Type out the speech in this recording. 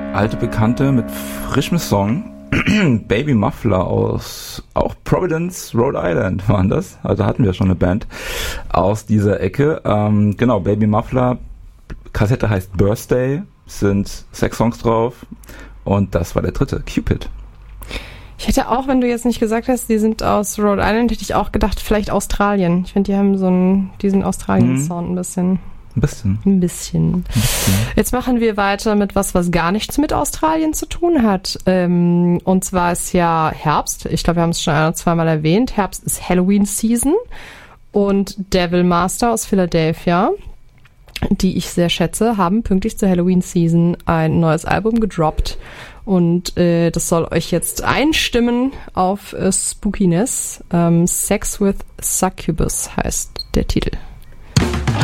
alte Bekannte mit frischem Song. Baby Muffler aus auch Providence, Rhode Island waren das. Also hatten wir schon eine Band aus dieser Ecke. Genau, Baby Muffler, Kassette heißt Birthday, sind 6 Songs drauf und das war der dritte, Cupid. Ich hätte auch, wenn du jetzt nicht gesagt hast, die sind aus Rhode Island, hätte ich auch gedacht, vielleicht Australien. Ich finde, die haben diesen Australien-Sound ein bisschen. Ein bisschen. Jetzt machen wir weiter mit was gar nichts mit Australien zu tun hat. Und zwar ist ja Herbst. Ich glaube, wir haben es schon ein oder zweimal erwähnt. Herbst ist Halloween-Season. Und Devil Master aus Philadelphia, die ich sehr schätze, haben pünktlich zur Halloween-Season ein neues Album gedroppt. Und das soll euch jetzt einstimmen auf Spookiness. Sex with Succubus heißt der Titel.